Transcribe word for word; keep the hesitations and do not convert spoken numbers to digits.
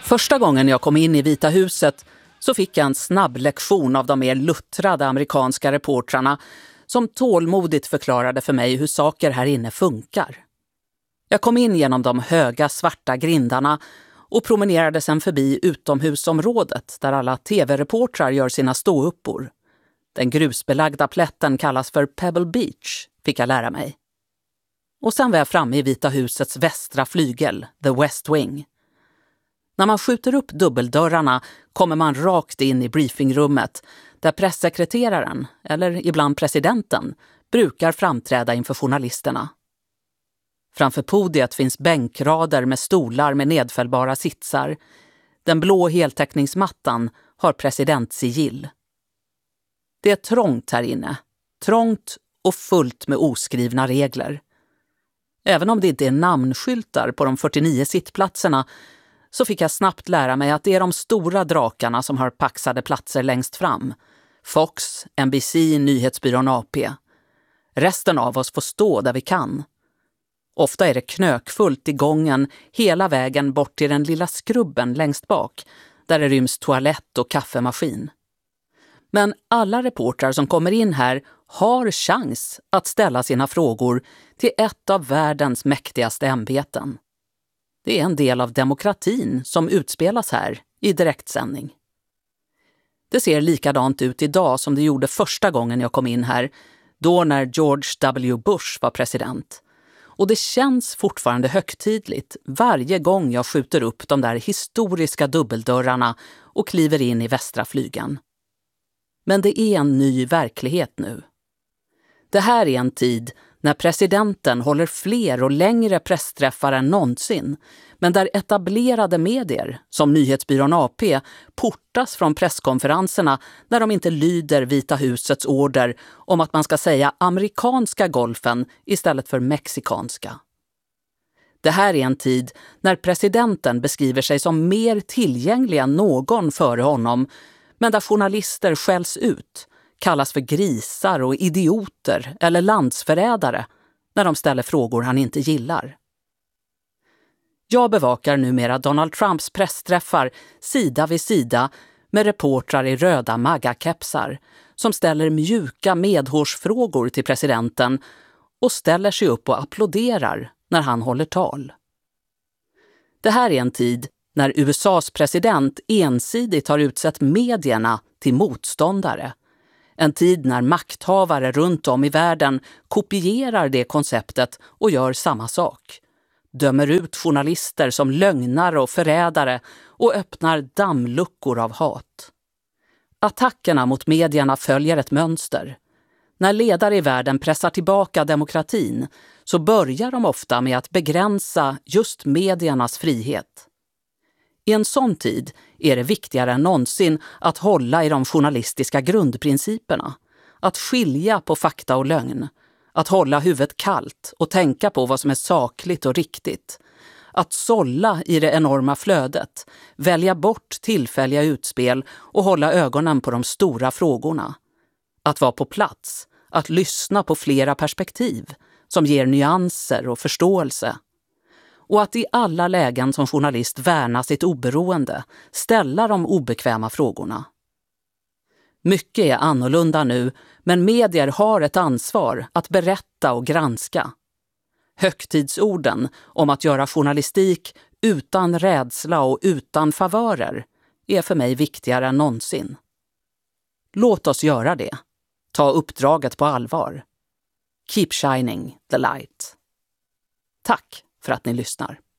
Första gången jag kom in i Vita huset så fick jag en snabb lektion av de mer luttrade amerikanska reportrarna som tålmodigt förklarade för mig hur saker här inne funkar. Jag kom in genom de höga svarta grindarna och promenerade sedan förbi utomhusområdet där alla tv-reportrar gör sina ståuppor. Den grusbelagda plätten kallas för Pebble Beach, fick jag lära mig. Och sen var jag framme i Vita husets västra flygel, The West Wing. När man skjuter upp dubbeldörrarna kommer man rakt in i briefingrummet där pressekreteraren, eller ibland presidenten, brukar framträda inför journalisterna. Framför podiet finns bänkrader med stolar med nedfällbara sitsar. Den blå heltäckningsmattan har presidentssigill. Det är trångt här inne. Trångt och fullt med oskrivna regler. Även om det inte är namnskyltar på de fyrtionio sittplatserna så fick jag snabbt lära mig att det är de stora drakarna som har paxade platser längst fram. Fox, N B C, nyhetsbyrån A P. Resten av oss får stå där vi kan. Ofta är det knökfullt i gången hela vägen bort till den lilla skrubben längst bak där det ryms toalett och kaffemaskin. Men alla reportrar som kommer in här har chans att ställa sina frågor till ett av världens mäktigaste ämbeten. Det är en del av demokratin som utspelas här i direktsändning. Det ser likadant ut idag som det gjorde första gången jag kom in här, då när George W. Bush var president. Och det känns fortfarande högtidligt varje gång jag skjuter upp de där historiska dubbeldörrarna och kliver in i västra flygen. Men det är en ny verklighet nu. Det här är en tid när presidenten håller fler och längre pressträffar än någonsin, men där etablerade medier, som nyhetsbyrån A P, portas från presskonferenserna när de inte lyder Vita husets order om att man ska säga amerikanska golfen istället för mexikanska. Det här är en tid när presidenten beskriver sig som mer tillgänglig än någon före honom, men där journalister skälls ut, kallas för grisar och idioter eller landsförrädare när de ställer frågor han inte gillar. Jag bevakar numera Donald Trumps pressträffar sida vid sida med reportrar i röda MAGA-kepsar som ställer mjuka medhårsfrågor till presidenten och ställer sig upp och applåderar när han håller tal. Det här är en tid när U S A:s president ensidigt har utsett medierna till motståndare. En tid när makthavare runt om i världen kopierar det konceptet och gör samma sak. Dömer ut journalister som lögnare och förrädare och öppnar dammluckor av hat. Attackerna mot medierna följer ett mönster. När ledare i världen pressar tillbaka demokratin så börjar de ofta med att begränsa just mediernas frihet. I en sån tid är det viktigare än någonsin att hålla i de journalistiska grundprinciperna. Att skilja på fakta och lögn. Att hålla huvudet kallt och tänka på vad som är sakligt och riktigt. Att sålla i det enorma flödet. Välja bort tillfälliga utspel och hålla ögonen på de stora frågorna. Att vara på plats. Att lyssna på flera perspektiv som ger nyanser och förståelse. Och att i alla lägen som journalist värna sitt oberoende, ställa de obekväma frågorna. Mycket är annorlunda nu, men medier har ett ansvar att berätta och granska. Högtidsorden om att göra journalistik utan rädsla och utan favörer är för mig viktigare än någonsin. Låt oss göra det. Ta uppdraget på allvar. Keep shining the light. Tack för att ni lyssnar.